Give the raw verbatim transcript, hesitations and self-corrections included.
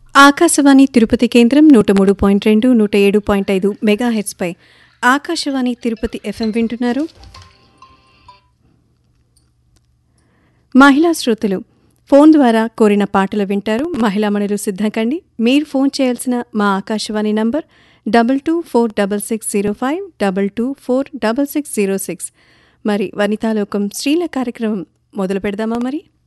ఆకాశవాణి తిరుపతి కేంద్రం నూట మూడు పాయింట్ రెండు నూట ఏడు పాయింట్ ఐదు మెగాహెట్స్పై ఆకాశవాణి తిరుపతి ఎఫ్ఎం వింటున్నారు. మహిళా శ్రోతలు ఫోన్ ద్వారా కోరిన పాటలు వింటారు. మహిళామణులు సిద్ధంకండి. మీరు ఫోన్ చేయాల్సిన మా Akashvani number double two four double six zero five double two four double six zero six. మరి వనితాలోకం స్త్రీల కార్యక్రమం మొదలు పెడదామా మరి?